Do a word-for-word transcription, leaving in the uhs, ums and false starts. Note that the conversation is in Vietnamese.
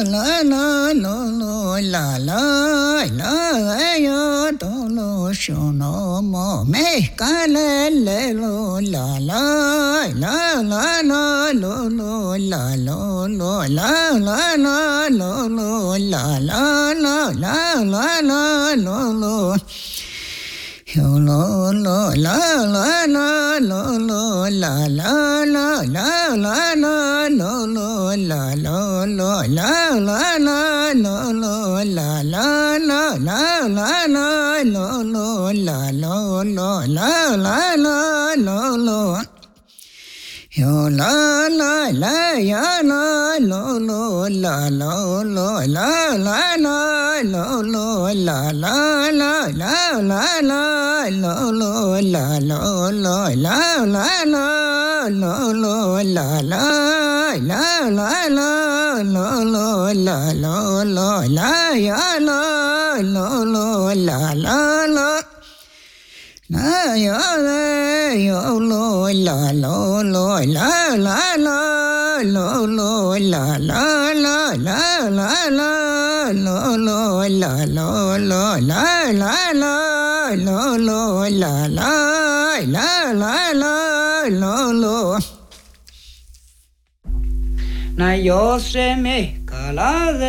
la la lo lo la la la yo to lo sho no mo me ka le le lo la la la la la lo lo la lo lo la la la lo lo la la la la la la lo lo yo lo lo la la la lo lo la la la la la la lo lo la lo lo la la la lo lo la la la la la la lo lo la lo lo la la la lo lo yo la la la ya la lo lo la lo lo la la la lo lo la la la la la la lo lo la lo lo la la la lo lo la la la la la lo lo la lo lo la ya la lo lo la la la la yo la yo lo la lo lo la la la lo lo la la la la la la lo lo la lo lo la la la lo lo la la la la la lo lo na yo se me cala